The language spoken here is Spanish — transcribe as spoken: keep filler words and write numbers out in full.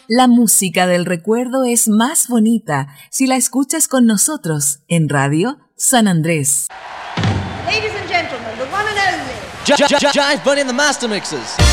La música del recuerdo es más bonita si la escuchas con nosotros en Radio San Andrés. Ladies and gentlemen, the one and only J- J- J- Jive Bunny and the Master Mixers.